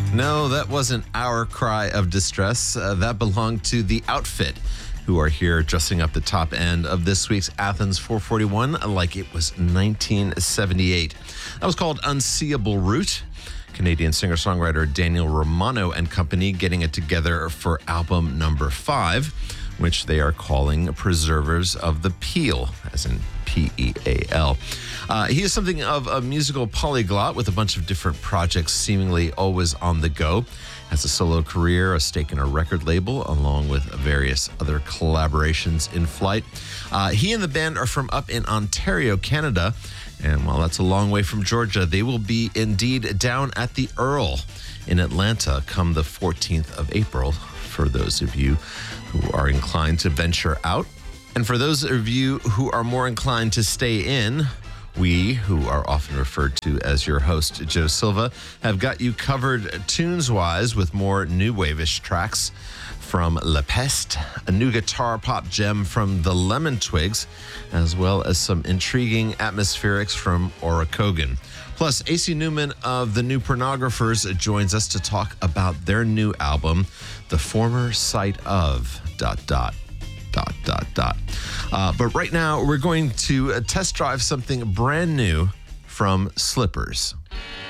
No, that wasn't our cry of distress. That belonged to The Outfit, who are here dressing up the top end of this week's Athens 441 like it was 1978. That was called Unseeable Route. Canadian singer-songwriter Daniel Romano and company getting it together for album number 5, which they are calling Preservers of the Peel, as in P-E-A-L. He is something of a musical polyglot with a bunch of different projects seemingly always on the go. Has a solo career, a stake in a record label, along with various other collaborations in flight. He and the band are from up in Ontario, Canada. And while that's a long way from Georgia, they will be indeed down at the Earl in Atlanta come the 14th of April, for those of you who are inclined to venture out. And for those of you who are more inclined to stay in, we, who are often referred to as your host, Joe Silva, have got you covered tunes-wise with more new wave-ish tracks from La Peste, a new guitar pop gem from the Lemon Twigs, as well as some intriguing atmospherics from Aura Kogan. Plus, AC Newman of the New Pornographers joins us to talk about their new album, The Former Site of... But right now, we're going to test drive something brand new from Slippers.